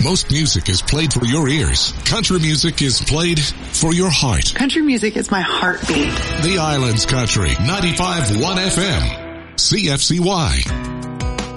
most music is played for your ears, country music is played for your heart. Country music is my heartbeat. The Islands Country, 95.1 FM, CFCY.